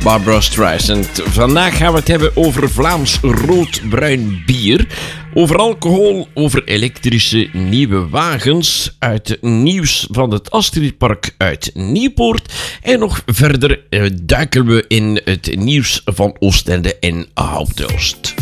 Barbra Streisand. Vandaag gaan we het hebben over Vlaams rood-bruin bier, over alcohol, over elektrische nieuwe wagens, uit het nieuws van het Astridpark uit Nieuwpoort en nog verder duiken we in het nieuws van Oostende en Hout-Oost.